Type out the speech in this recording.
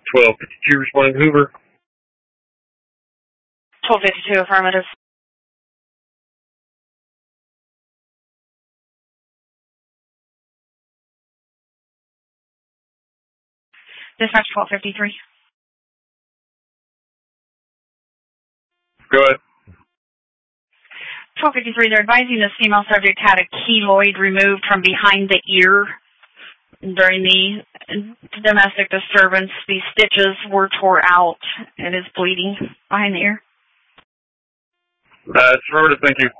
1252 responding to Hoover. 1252 affirmative. Dispatch 1253. Go ahead. 1253, they're advising this female subject had a keloid removed from behind the ear during the domestic disturbance. These stitches were tore out. It is bleeding behind the ear. It's affirmative, thank you.